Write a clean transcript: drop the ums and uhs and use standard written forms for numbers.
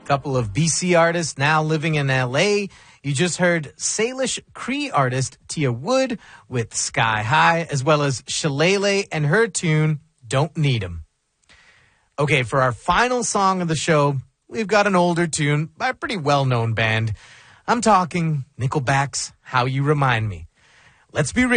couple of BC artists now living in LA. You just heard Salish Cree artist Tia Wood with Sky High, as well as Shillelagh and her tune, Don't Need 'Em. Okay, for our final song of the show, we've got an older tune by a pretty well-known band. I'm talking Nickelback's How You Remind Me. Let's be real.